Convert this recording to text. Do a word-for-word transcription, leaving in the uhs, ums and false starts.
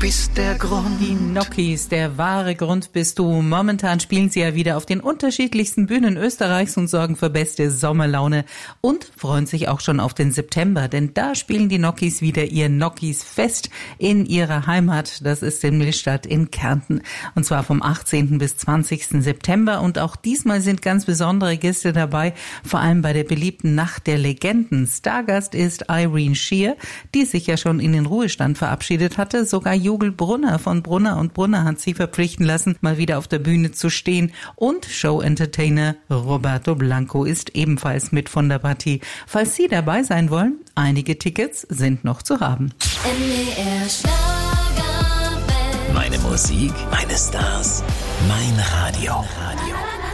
bist der Grund. Die Nokis, der wahre Grund bist du. Momentan spielen sie ja wieder auf den unterschiedlichsten Bühnen Österreichs und sorgen für beste Sommerlaune und freuen sich auch schon auf den September, denn da spielen die Nokis wieder ihr Nokis-Fest in ihrer Heimat. Das ist in Millstatt in Kärnten und zwar vom achtzehnten bis zwanzigsten September und auch diesmal sind ganz besondere Gäste dabei, vor allem bei der beliebten Nacht der Legenden. Stargast ist Irene Shear, die sich ja schon in den Ruhestand verabschiedet hatte. Sogar Jogel Brunner von Brunner und Brunner hat sie verpflichten lassen, mal wieder auf der Bühne zu stehen. Und Show-Entertainer Roberto Blanco ist ebenfalls mit von der Partie. Falls Sie dabei sein wollen, einige Tickets sind noch zu haben. M D R Schlagerwelt. Meine Musik, meine Stars, mein Radio. Radio.